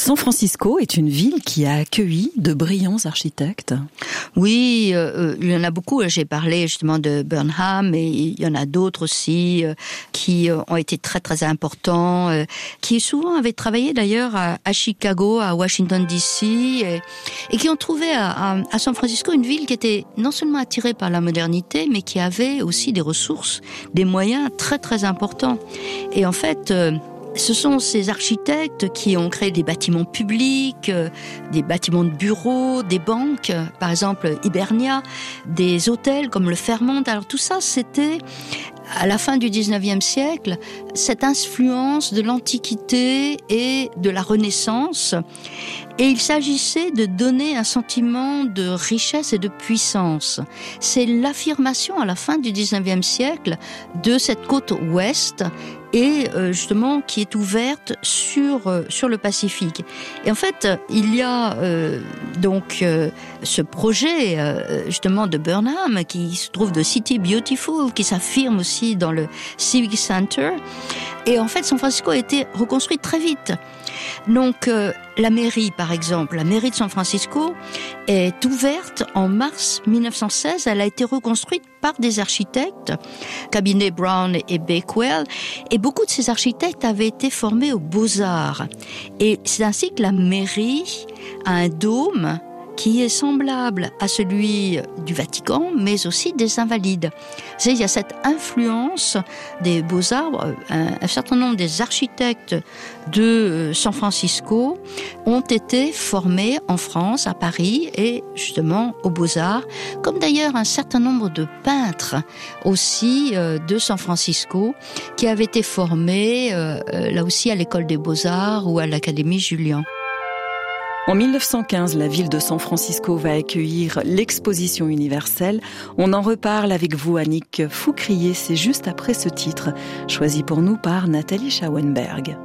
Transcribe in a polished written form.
San Francisco est une ville qui a accueilli de brillants architectes. Oui, il y en a beaucoup. J'ai parlé justement de Burnham, et il y en a d'autres aussi qui ont été très très importants, qui souvent avaient travaillé d'ailleurs à Chicago, à Washington D.C. et qui ont trouvé à San Francisco une ville qui était non seulement attirée par la modernité, mais qui avait aussi des ressources, des moyens très très importants. Et en fait, ce sont ces architectes qui ont créé des bâtiments publics, des bâtiments de bureaux, des banques, par exemple Hibernia, des hôtels comme le Fairmont. Alors tout ça, c'était à la fin du 19e siècle, cette influence de l'Antiquité et de la Renaissance. Et il s'agissait de donner un sentiment de richesse et de puissance. C'est l'affirmation à la fin du 19e siècle de cette côte ouest et justement qui est ouverte sur le Pacifique. Et en fait, il y a ce projet justement de Burnham qui se trouve de City Beautiful, qui s'affirme aussi dans le Civic Center. Et en fait, San Francisco a été reconstruite très vite. Donc, la mairie, par exemple, la mairie de San Francisco est ouverte en mars 1916. Elle a été reconstruite par des architectes, cabinet Brown et Bakewell. Et beaucoup de ces architectes avaient été formés aux Beaux-Arts. Et c'est ainsi que la mairie a un dôme qui est semblable à celui du Vatican, mais aussi des Invalides. Il y a cette influence des Beaux-Arts. Un certain nombre des architectes de San Francisco ont été formés en France, à Paris et justement aux Beaux-Arts, comme d'ailleurs un certain nombre de peintres aussi de San Francisco qui avaient été formés là aussi à l'école des Beaux-Arts ou à l'Académie Julian. En 1915, la ville de San Francisco va accueillir l'exposition universelle. On en reparle avec vous, Annick Foucrier. C'est juste après ce titre, choisi pour nous par Nathalie Schauenberg.